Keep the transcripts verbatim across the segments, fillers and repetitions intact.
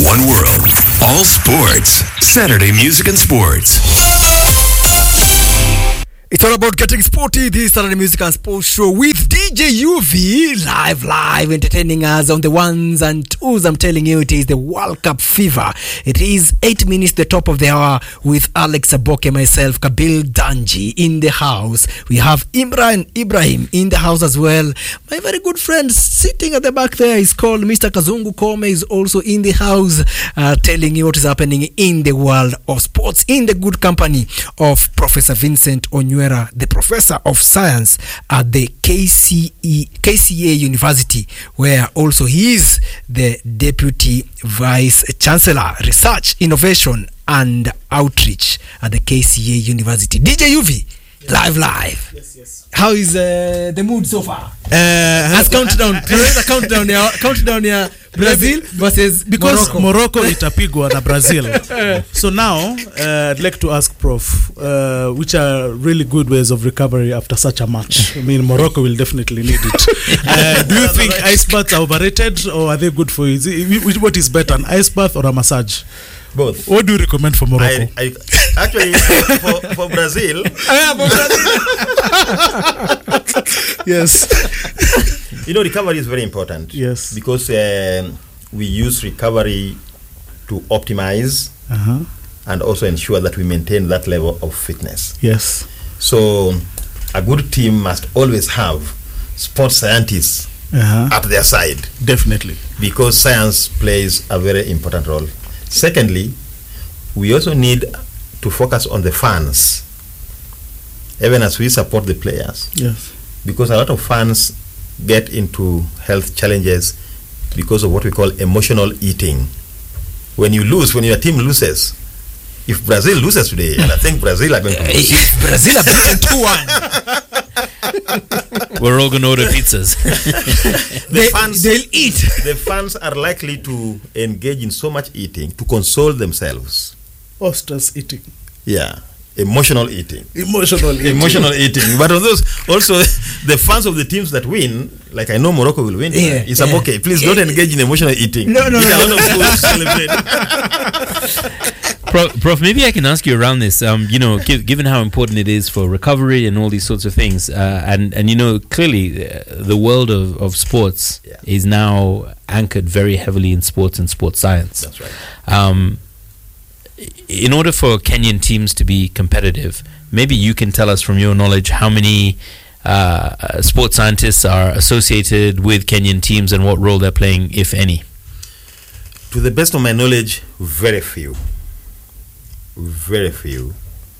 one world, all sports. Saturday Music and Sports. It's all about getting sporty. This Saturday Music and Sports Show with D J U V, live, live, entertaining us on the ones and twos. I'm telling you, it is the World Cup fever. It is eight minutes, the top of the hour, with Alex Aboke, myself, Kabil Danji in the house. We have Imran Ibrahim in the house as well. My very good friend sitting at the back there is called Mister Kazungu Kome, is also in the house, uh, telling you what is happening in the world of sports, in the good company of Professor Vincent Onyu, the professor of science at the K C E K C A University, where also he is the deputy vice chancellor, research, innovation and outreach at the K C A University. D J U V, yes. live, live. Yes, yes. How is uh, the mood so far? Uh, As countdown, uh, countdown here, countdown here. Brazil versus because Morocco, Morocco itapigwa na Brazil. So now uh, I'd like to ask Prof uh, which are really good ways of recovery after such a match. I mean, Morocco will definitely need it. Uh, do you think ice baths are overrated or are they good for you? Is it, what is better, an ice bath or a massage? Both. What do you recommend for Morocco? I, I, actually, for, for Brazil. Yes. You know, recovery is very important. Yes. Because um, we use recovery to optimize uh-huh. and also ensure that we maintain that level of fitness. Yes. So a good team must always have sports scientists uh-huh. at their side. Definitely. Because science plays a very important role. Secondly, we also need to focus on the fans, even as we support the players. Yes. Because a lot of fans get into health challenges because of what we call emotional eating. When you lose, when your team loses, if Brazil loses today, and I think Brazil are going to lose. If Brazil are beaten two one. We're all going to order pizzas. the they, fans, they'll eat. The fans are likely to engage in so much eating to console themselves. Ostrich eating. Yeah. Emotional eating. Emotional eating. Emotional eating. But on those, also, the fans of the teams that win, like I know Morocco will win, yeah, it's yeah. okay. Please yeah. don't engage in emotional eating. No, no, no. A lot of fools celebrate. Prof, Prof, maybe I can ask you around this. Um, you know, give, given how important it is for recovery and all these sorts of things, uh, and and you know, clearly uh, the world of, of sports yeah. is now anchored very heavily in sports and sports science. That's right. Um, in order for Kenyan teams to be competitive, maybe you can tell us from your knowledge how many uh, sports scientists are associated with Kenyan teams and what role they're playing, if any. To the best of my knowledge, very few. Very few.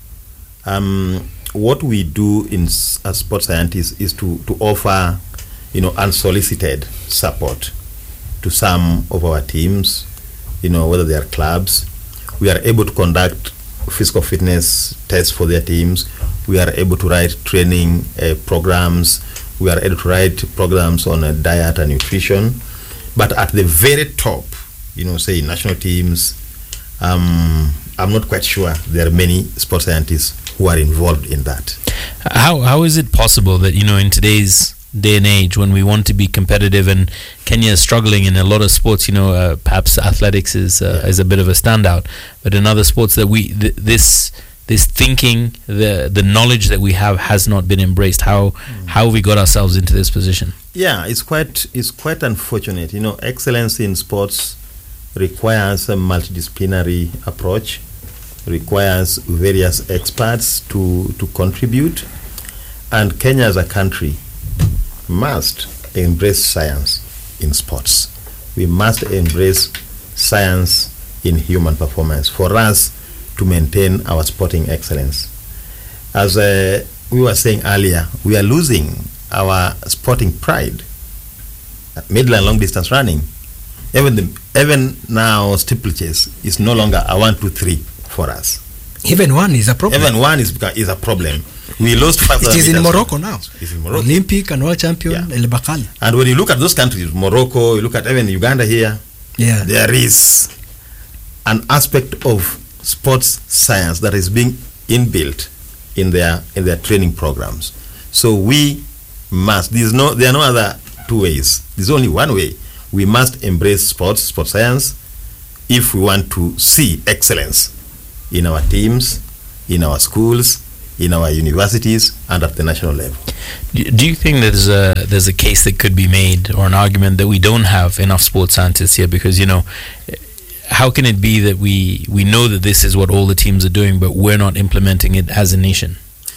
Um, what we do in as sports scientists is to, to offer, you know, unsolicited support to some of our teams, you know, whether they are clubs. We are able to conduct physical fitness tests for their teams. We are able to write training uh, programs. We are able to write programs on uh, diet and nutrition. But at the very top, you know, say national teams, um, I'm not quite sure there are many sports scientists who are involved in that. How how is it possible that, you know, in today's day and age, when we want to be competitive, and Kenya is struggling in a lot of sports, you know, uh, perhaps athletics is uh, yeah. is a bit of a standout, but in other sports that we th- this this thinking, the the knowledge that we have has not been embraced. How mm. how have we got ourselves into this position? Yeah, it's quite it's quite unfortunate. You know, excellence in sports requires a multidisciplinary approach, requires various experts to to contribute, and Kenya as a country must embrace science in sports. We must embrace science in human performance for us to maintain our sporting excellence. As uh, we were saying earlier, we are losing our sporting pride. Middle and long distance running, even the, even now steeplechase is no longer a one, two, three for us. Even one is a problem. Even one is is a problem. We lost five thousand. It is in Morocco now. It's in Morocco. Olympic and world champion yeah. El Bakkali. And when you look at those countries, Morocco, you look at even Uganda here, yeah. there is an aspect of sports science that is being inbuilt in their in their training programs. So we must. There's no. There are no other two ways. There's only one way. We must embrace sports, sports science, if we want to see excellence in our teams, in our schools, in our universities, and at the national level. Do you think there's a there's a case that could be made, or an argument that we don't have enough sports scientists here? Because, you know, how can it be that we we know that this is what all the teams are doing, but we're not implementing it as a nation?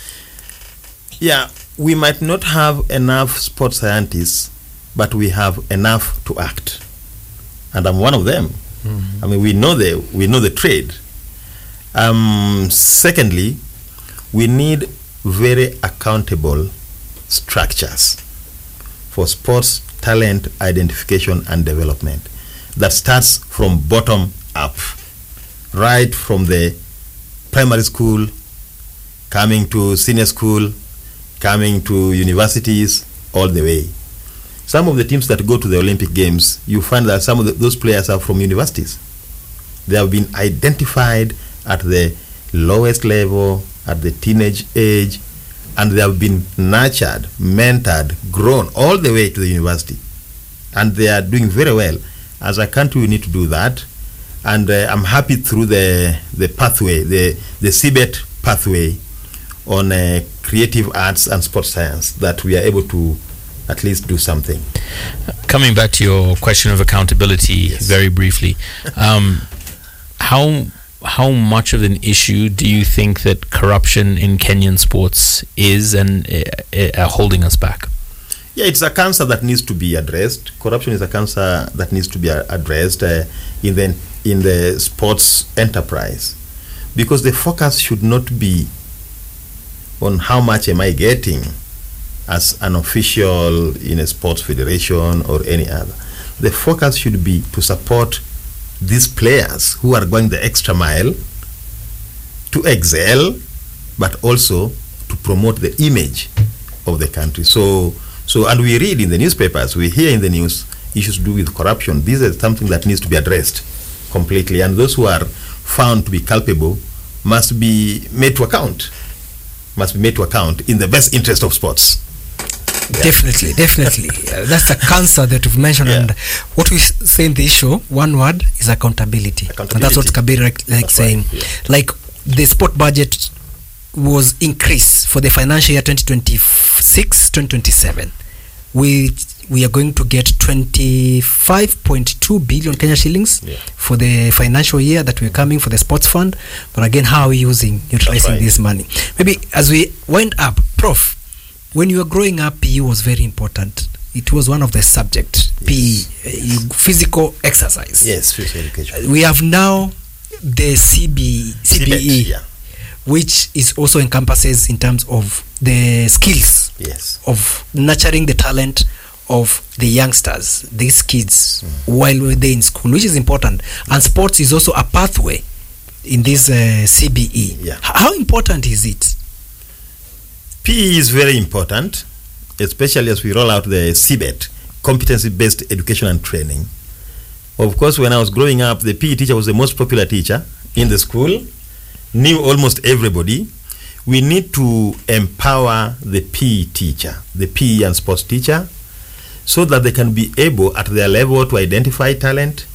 Yeah, we might not have enough sports scientists, but we have enough to act, and I'm one of them. Mm-hmm. I mean, we know the we know the trade. Um, secondly, we need very accountable structures for sports talent identification and development that starts from bottom up, right from the primary school, coming to senior school, coming to universities, all the way. Some of the teams that go to the Olympic Games, you find that some of the, those players are from universities. They have been identified at the lowest level, at the teenage age, and they have been nurtured, mentored, grown all the way to the university. And they are doing very well. As a country, we need to do that. And uh, I'm happy through the the pathway, the, the C B E T pathway on uh, creative arts and sports science, that we are able to at least do something. Coming back to your question of accountability, yes, very briefly, um, how how much of an issue do you think that corruption in Kenyan sports is, and uh, uh, holding us back? Yeah, it's a cancer that needs to be addressed. Corruption is a cancer that needs to be uh, addressed uh, in the in the sports enterprise, because the focus should not be on how much am I getting as an official in a sports federation or any other. The focus should be to support these players who are going the extra mile to excel, but also to promote the image of the country. So, so, and we read in the newspapers, we hear in the news issues to do with corruption. This is something that needs to be addressed completely, and those who are found to be culpable must be made to account, must be made to account in the best interest of sports. Yeah. Definitely, definitely. Uh, that's a cancer that we've mentioned. Yeah. And what we say in this show, one word is accountability. accountability. And that's what Kabir like, like saying. Right. Yeah. Like the sport budget was increased for the financial year twenty twenty-six twenty twenty-seven. We we are going to get twenty-five point two billion Kenya shillings yeah. for the financial year that we're coming for the sports fund. But again, how are we using, utilizing right. this money? Maybe as we wind up, Prof, when you were growing up, P E was very important. It was one of the subjects, yes. P E, uh, you, physical exercise. Yes, physical education. Uh, we have now the C B, C B E, C B E, yeah. which is also encompasses in terms of the skills yes. of nurturing the talent of the youngsters, these kids, mm. while they're in school, which is important. And sports is also a pathway in this uh, C B E. Yeah. How important is it? P E is very important, especially as we roll out the C B E T, competency-based education and training. Of course, when I was growing up, the P E teacher was the most popular teacher in the school, knew almost everybody. We need to empower the P E teacher, the P E and sports teacher, so that they can be able at their level to identify talent.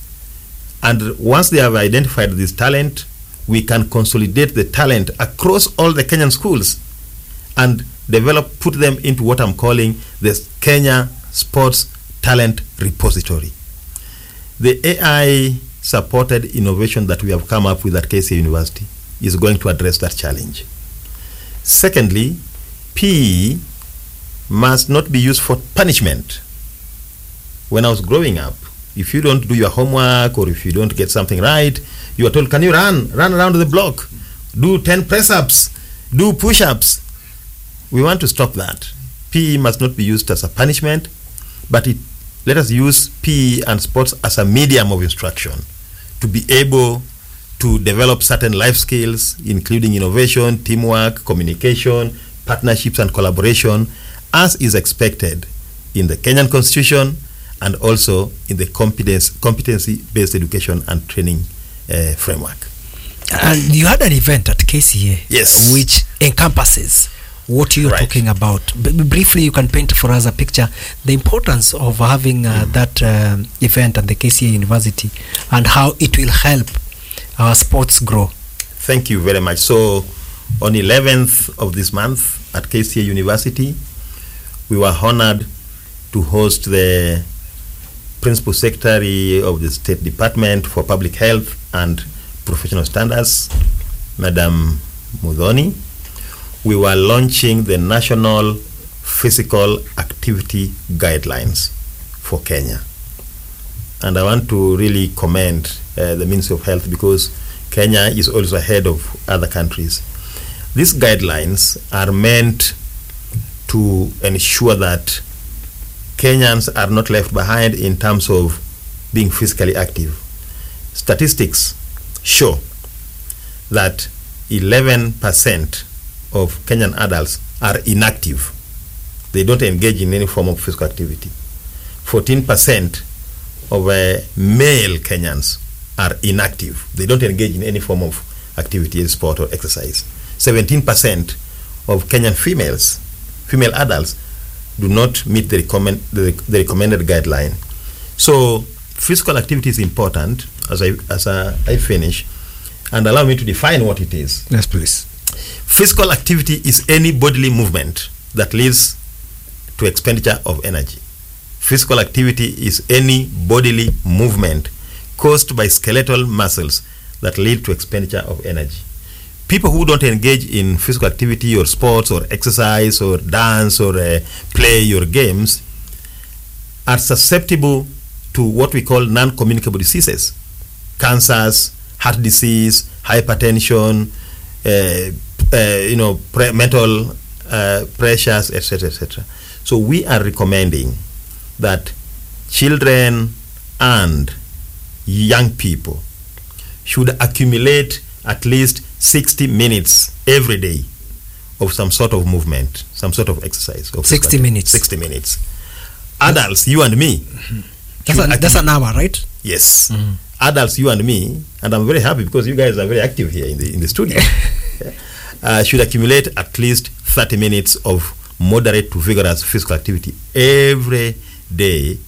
And once they have identified this talent, we can consolidate the talent across all the Kenyan schools and develop, put them into what I'm calling the Kenya Sports Talent Repository. The A I-supported innovation that we have come up with at K C A University is going to address that challenge. Secondly, P E must not be used for punishment. When I was growing up, if you don't do your homework or if you don't get something right, you are told, can you run? Run around the block. Do ten press-ups. Do push-ups. We want to stop that. P E must not be used as a punishment, but it, let us use P E and sports as a medium of instruction to be able to develop certain life skills, including innovation, teamwork, communication, partnerships, and collaboration, as is expected in the Kenyan Constitution and also in the competence, competency-based education and training uh, framework. And you had an event at K C A, yes, which encompasses what you're Right. talking about. B- briefly, you can paint for us a picture the importance of having uh, mm. that um, event at the K C A University and how it will help our sports grow. Thank you very much. So, on eleventh of this month at K C A University, we were honored to host the Principal Secretary of the State Department for Public Health and Professional Standards, Madam Mudhoni. We were launching the National Physical Activity Guidelines for Kenya. And I want to really commend uh, the Ministry of Health because Kenya is also ahead of other countries. These guidelines are meant to ensure that Kenyans are not left behind in terms of being physically active. Statistics show that eleven percent of Kenyan adults are inactive. They don't engage in any form of physical activity. fourteen percent of uh, male Kenyans are inactive. They don't engage in any form of activity, sport or exercise. seventeen percent of Kenyan females, female adults, do not meet the, recommend, the, the recommended guideline. So physical activity is important. As I as I, I finish, and allow me to define what it is. Yes, please. Physical activity is any bodily movement that leads to expenditure of energy. Physical activity is any bodily movement caused by skeletal muscles that lead to expenditure of energy. People who don't engage in physical activity or sports or exercise or dance or uh, play or games are susceptible to what we call non-communicable diseases, cancers, heart disease, hypertension, uh, uh, you know, pre- mental uh, pressures, et cetera, et cetera. So we are recommending that children and young people should accumulate at least sixty minutes every day of some sort of movement, some sort of exercise. Of sixty exercise. minutes. sixty minutes. Adults, you and me. That's, a, that's an hour, right? Yes. Mm-hmm. Adults, you and me, and I'm very happy because you guys are very active here in the in the studio. uh, should accumulate at least thirty minutes of moderate to vigorous physical activity every day,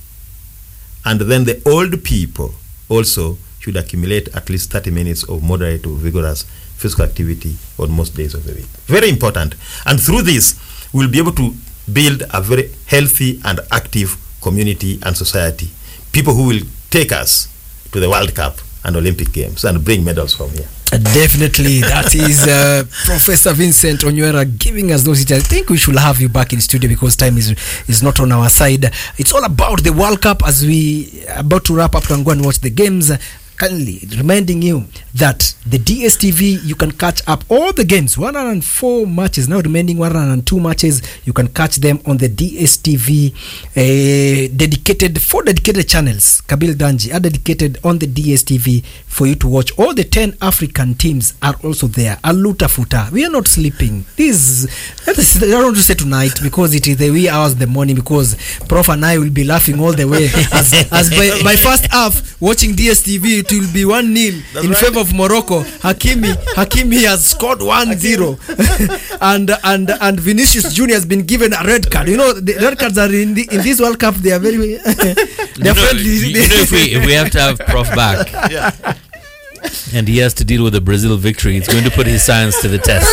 and then the old people also should accumulate at least thirty minutes of moderate to vigorous physical activity on most days of the week. Very important. And through this, we'll be able to build a very healthy and active community and society. People who will take us to the World Cup and Olympic Games and bring medals from here. Uh, definitely. That is uh, Professor Vincent Onywera giving us those details. I think we should have you back in studio because time is is not on our side. It's all about the World Cup as we are about to wrap up and go and watch the games. Kindly reminding you that the D S T V, you can catch up all the games, one hundred four matches, now remaining one hundred two matches. You can catch them on the D S T V, uh, dedicated, four dedicated channels. Kabil Danji are dedicated on the D S T V for you to watch. All the ten African teams are also there. Aluta futa. We are not sleeping. This is, I don't want to say tonight because it is the wee hours of the morning because Prof and I will be laughing all the way as, as by, by first half watching D S T V. It will be one nil in right. favor of Morocco. Hakimi Hakimi has scored one zero and and and Vinicius Junior has been given a red card. You know the red cards are in the, in this World Cup. They are very they are know, friendly. You know, if we if we have to have Prof back, yeah. and he has to deal with the Brazil victory, it's going to put his science to the test.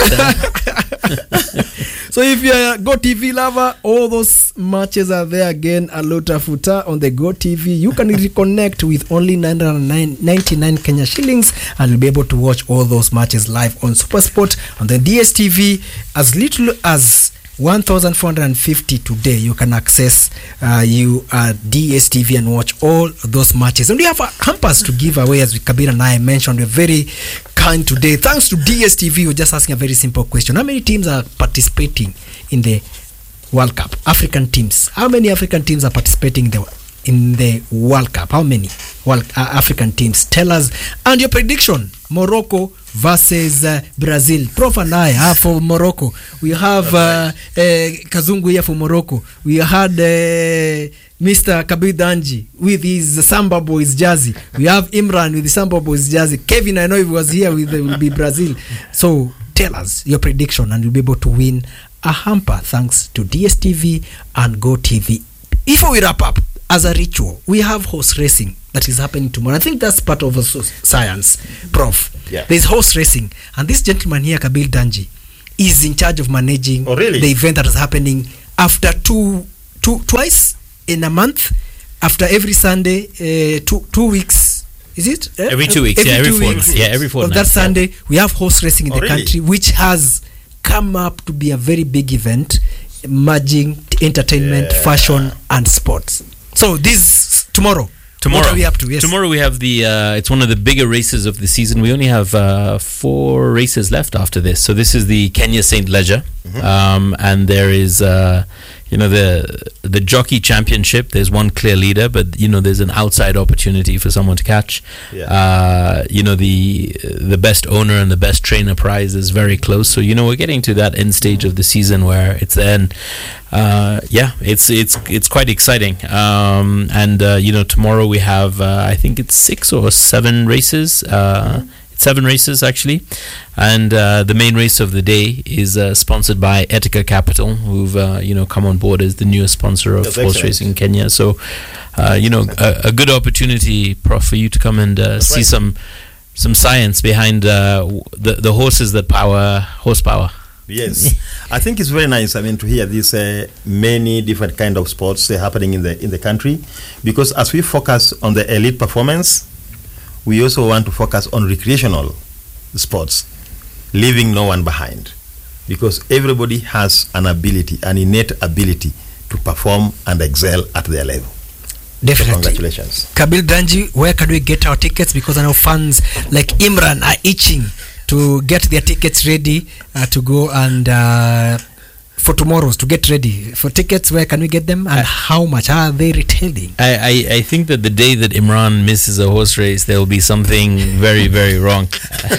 So if you're a Go T V lover, all those matches are there again. Alota Futa on the Go T V. You can reconnect with only nine hundred ninety-nine Kenya shillings and you'll be able to watch all those matches live on SuperSport on the D S T V. As little as one thousand four hundred fifty today, you can access uh, you uh, D S T V and watch all those matches. And we have uh, hampers to give away, as Kabir and I mentioned. We're very kind today. Thanks to D S T V, we're just asking a very simple question. How many teams are participating in the World Cup? African teams. How many African teams are participating in the in the World Cup? How many World, uh, African teams? Tell us. And your prediction, Morocco versus uh, Brazil. Prof and I are for Morocco. We have uh, uh, Kazungu here for Morocco. We had uh, Mister Kabir Danji with his Samba Boys jersey. We have Imran with the Samba Boys jersey. Kevin, I know he was here with uh, will be Brazil. So tell us your prediction and you'll be able to win a hamper thanks to D S T V and Go T V. Before we wrap up, as a ritual, we have horse racing that is happening tomorrow. I think that's part of also science, Prof. Yeah. There's horse racing, and this gentleman here, Kabil Danji, is in charge of managing Oh, really? the event that is happening after two, two, twice in a month, after every Sunday, uh, two, two weeks. Is it? Eh? Every two weeks, yeah, every two fortnight, weeks yeah, every fortnight, Of that yeah. Sunday, we have horse racing in Oh, the really? country, which has come up to be a very big event, merging entertainment, Yeah. fashion, and sports. So this tomorrow. Tomorrow, What are we up to? Yes. Tomorrow we have the. Uh, it's one of the bigger races of the season. We only have uh, four races left after this. So this is the Kenya Saint Leger, um, and there is, uh, you know, the the jockey championship. There's one clear leader, but you know, there's an outside opportunity for someone to catch. Yeah. Uh, you know, the the best owner and the best trainer prize is very close. So you know, we're getting to that end stage of the season where it's the end. Uh, yeah, it's it's it's quite exciting. Um, and uh, you know, tomorrow we have uh, I think it's six or seven races. Uh, it's seven races actually, and uh, the main race of the day is uh, sponsored by Etika Capital, who've uh, you know come on board as the newest sponsor of That's horse excellent. racing in Kenya. So, uh, you know, a, a good opportunity, Prof, for you to come and uh, see right. some some science behind uh, w- the the horses that power horsepower. Yes, I think it's very nice. I mean, to hear these uh, many different kind of sports uh, happening in the in the country, because as we focus on the elite performance, we also want to focus on recreational sports, leaving no one behind, because everybody has an ability, an innate ability to perform and excel at their level. So Definitely. congratulations. Kabil Danji, where can we get our tickets? Because I know fans like Imran are itching to get their tickets ready uh, to go and uh, for tomorrow's to get ready for tickets. Where can we get them, and Uh, how much are they retailing? I, I, I think that the day that Imran misses a horse race, there will be something very, very wrong.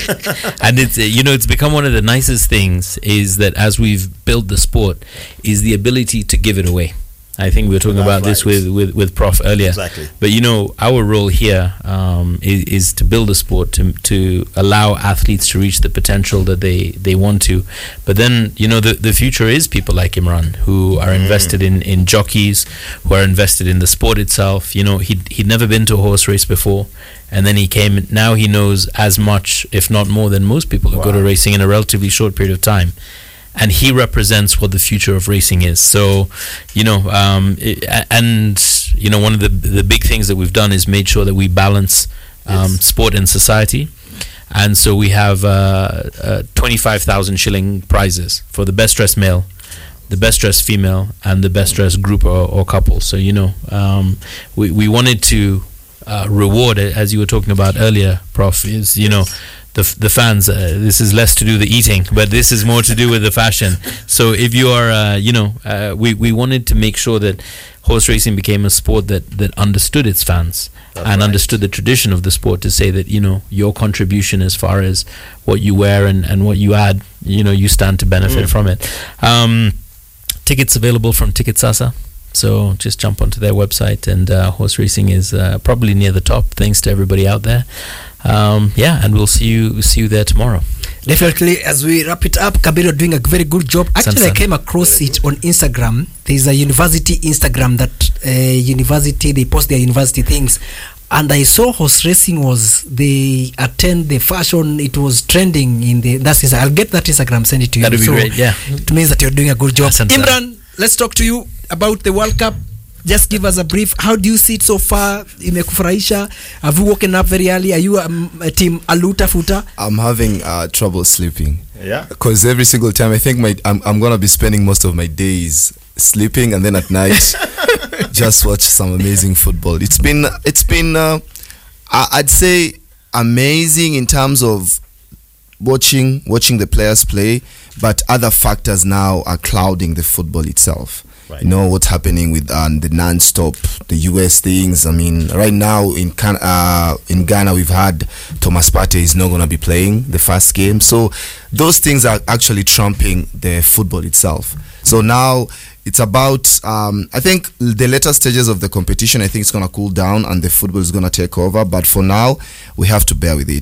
And it's, uh, you know, it's become one of the nicest things is that as we've built the sport, is the ability to give it away. I think we were talking That's about this right. with, with, with Prof earlier. Exactly. But you know, our role here um, is, is to build a sport to to allow athletes to reach the potential that they, they want to. But then you know, the, the future is people like Imran who are invested in, in jockeys, who are invested in the sport itself. You know, he'd he'd never been to a horse race before, and then he came. Now he knows as much, if not more, than most people who go to Wow. racing in a relatively short period of time. And he represents what the future of racing is. So, you know, um, it, a- and you know, one of the the big things that we've done is made sure that we balance um, Yes. sport and society. And so we have uh, uh, twenty-five thousand shilling prizes for the best dressed male, the best dressed female, and the best dressed group or, or couple. So you know, um, we we wanted to uh, reward it, as you were talking about earlier, Prof. Is you know. The, f- the fans, uh, this is less to do the eating, but this is more to do with the fashion. So if you are, uh, you know, uh, we, we wanted to make sure that horse racing became a sport that, that understood its fans That's and right. understood the tradition of the sport, to say that, you know, your contribution as far as what you wear and, and what you add, you know, you stand to benefit Mm. from it. Um, tickets available from Ticket Sasa. So just jump onto their website, and uh, horse racing is uh, probably near the top, thanks to everybody out there. Um, yeah, and we'll see you see you there tomorrow. Definitely, as we wrap it up, Kabir are doing a very good job. Actually, I Sansan. came across it on Instagram. There's a university Instagram that uh, university, they post their university things. And I saw horse racing was, they attend the fashion, it was trending in the, that's Insta- I'll get that Instagram, send it to you. That'd be So great, yeah. It means that you're doing a good job. Sansan. Imran, let's talk to you about the World Cup. Just give us a brief. How do you see it so far? Imekufurahisha? Have you woken up very early? Are you um, a team Aluta Futa? I'm having uh, trouble sleeping Yeah. because every single time I think my I'm, I'm gonna be spending most of my days sleeping, and then at night just watch some amazing football. It's been it's been uh, I- I'd say amazing in terms of watching watching the players play, but other factors now are clouding the football itself. Right. You know what's happening with um, the non-stop, the U S things. I mean, right now in Can- uh, in Ghana, we've had Thomas Partey is not going to be playing the first game. So those things are actually trumping the football itself. So now it's about, um, I think the later stages of the competition, I think it's going to cool down and the football is going to take over. But for now, we have to bear with it.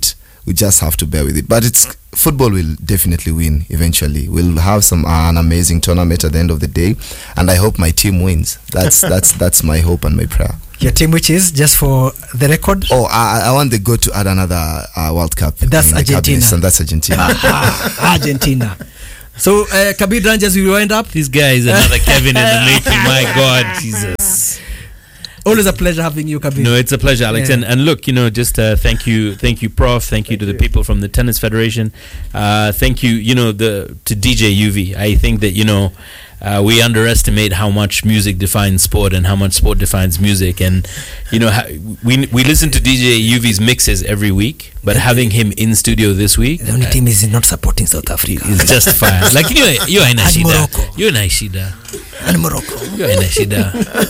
we just have to bear with it. But it's football will definitely win eventually. We'll have some uh, an amazing tournament at the end of the day, and I hope my team wins. That's that's that's my hope and my prayer. Your team, which is, just for the record? Oh, I, I want the go to add another uh, World Cup. That's Argentina. And that's Argentina. Aha, Argentina. So, uh, Kabir Ranjas, we wind up. This guy is another Kevin in the making. My God, Jesus. Always a pleasure having you, Kabir. No, it's a pleasure, Alex. Yeah. And and look, you know, just uh, thank you, thank you, Prof. Thank you to the people from the Tennis Federation. Uh, thank you, you know, the to D J U V. I think that, you know, uh, we underestimate how much music defines sport and how much sport defines music. And you know, ha- we we listen to D J U V's mixes every week, but having him in studio this week, The only uh, team is not supporting South Africa. is just fire. Like you know, you're in And Ashida. Morocco. You're in Ashida. And Morocco. You're in Ashida.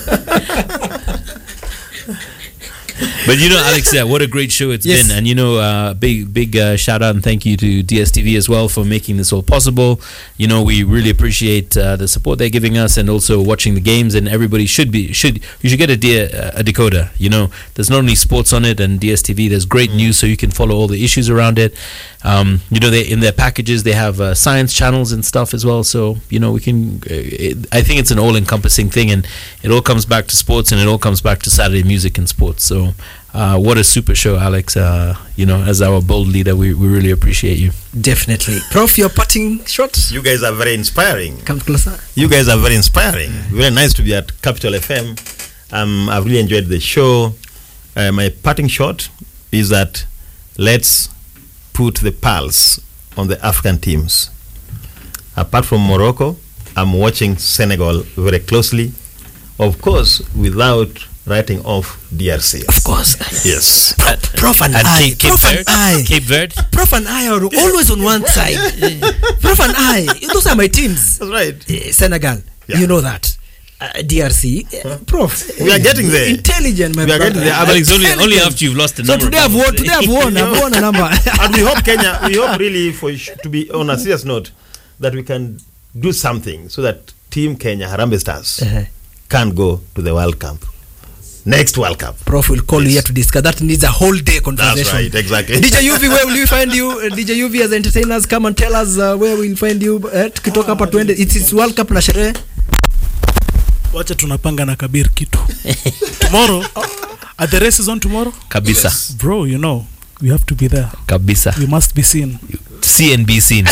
But you know, Alex, yeah, what a great show it's Yes. been, and you know, uh, big big uh, shout out and thank you to D S T V as well for making this all possible. You know, we really appreciate uh, the support they're giving us, and also watching the games. And everybody should be should you should get a, de- a decoder. You know, there's not only sports on it and D S T V. There's great mm. news, so you can follow all the issues around it. Um, you know, they in their packages they have uh, science channels and stuff as well. So you know, we can. Uh, it, I think it's an all-encompassing thing, and it all comes back to sports, and it all comes back to Saturday music and sports. So. Uh, what a super show, Alex. Uh, you know, as our bold leader, we, we really appreciate you. Definitely. Prof, your parting shot? You guys are very inspiring. Come closer. You guys are very inspiring. Very nice to be at Capital F M. Um, I've really enjoyed the show. Uh, my parting shot is that let's put the pulse on the African teams. Apart from Morocco, I'm watching Senegal very closely. Of course, without writing off D R C. Of course. Yes. Pro- Prof and, And I. Cape, Cape Prof Verde. and I. Cape Verde. Prof and I are always on one side. Prof and I. Those are my teams. That's right. Uh, Senegal. Yeah. You know that. Uh, D R C. Uh, Prof. We are getting there. Intelligent, my We are brother. getting there. But it's only, only Intelligent. after you've lost the So number. today I've won. Today I've won. I've won a number. And we hope Kenya, we hope really for sh- to be on a serious note that we can do something so that Team Kenya, Harambee Stars, Uh-huh. can go to the World Cup. Next World Cup. Prof will call Yes. you here to discuss. That needs a whole day conversation. That's right, exactly. D J U V, where will we find you? Uh, D J U V as entertainers, come and tell us uh, where we'll find you. Uh, tukitoka hapa tuende. It's it's World Cup na sherehe. Wacha tunapanga na Kabir kitu. Tomorrow, are the races on tomorrow? Kabisa. Bro, you know, we have to be there. Kabisa. We must be seen. C N B C.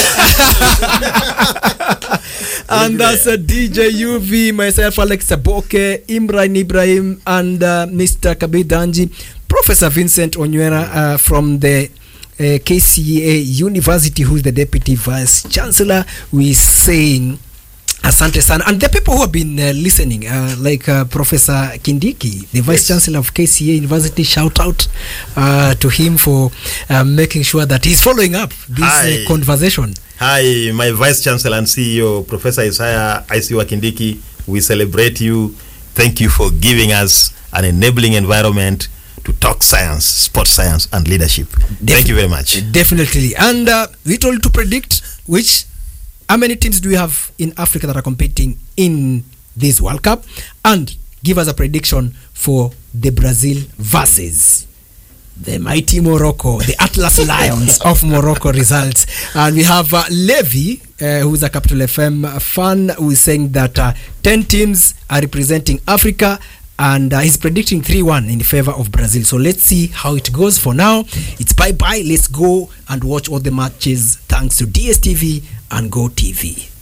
And that's uh, D J U V, myself, Alex Saboke, Imran Ibrahim, and uh, Mister Kabir Danji, Professor Vincent Onywera uh, from the uh, K C A University, who's the Deputy Vice Chancellor. We're saying asante sana. And the people who have been uh, listening, uh, like uh, Professor Kindiki, the Vice Yes. Chancellor of K C A University, shout out uh, to him for uh, making sure that he's following up this Hi. uh, conversation. Hi, my Vice Chancellor and C E O, Professor Isaiah Isiwa Kindiki. We celebrate you. Thank you for giving us an enabling environment to talk science, sports science, and leadership. Thank you very much. Definitely. And uh, we told you to predict which, how many teams do we have in Africa that are competing in this World Cup, and give us a prediction for the Brazil versus the mighty Morocco, the Atlas Lions of Morocco results. And we have uh, Levi, uh, who's a Capital F M fan, who is saying that uh, ten teams are representing Africa, and uh, he's predicting three one in favor of Brazil. So let's see how it goes. For now, it's bye-bye. Let's go and watch all the matches thanks to D S T V and Go T V.